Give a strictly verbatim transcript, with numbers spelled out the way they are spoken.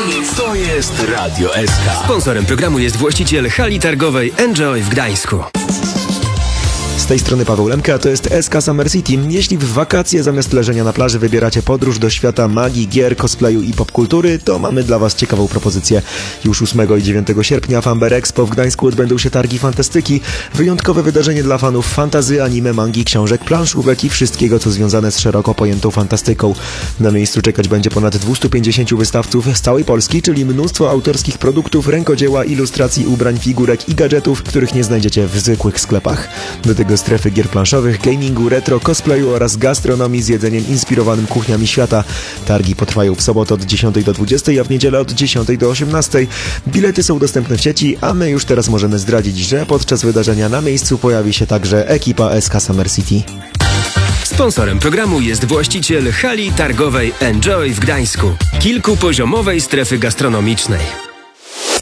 jest, to jest Radio S K. Sponsorem programu jest właściciel hali targowej Enjoy w Gdańsku. Z tej strony Paweł Lemke, a to jest S K Summer City. Jeśli w wakacje zamiast leżenia na plaży wybieracie podróż do świata magii, gier, cosplayu i popkultury, to mamy dla Was ciekawą propozycję. Już ósmego i dziewiątego sierpnia w Amber Expo w Gdańsku odbędą się targi fantastyki. Wyjątkowe wydarzenie dla fanów fantasy, anime, mangi, książek, planszówek i wszystkiego, co związane z szeroko pojętą fantastyką. Na miejscu czekać będzie ponad dwieście pięćdziesięciu wystawców z całej Polski, czyli mnóstwo autorskich produktów, rękodzieła, ilustracji, ubrań, figurek i gadżetów, których nie znajdziecie w zwykłych sklepach. Do tego strefy gier planszowych, gamingu, retro, cosplayu oraz gastronomii z jedzeniem inspirowanym kuchniami świata. Targi potrwają w sobotę od dziesiątej do dwudziestej, a w niedzielę od dziesiątej do osiemnastej. Bilety są dostępne w sieci, a my już teraz możemy zdradzić, że podczas wydarzenia na miejscu pojawi się także ekipa S K Summer City. Sponsorem programu jest właściciel hali targowej Enjoy w Gdańsku, kilkupoziomowej strefy gastronomicznej.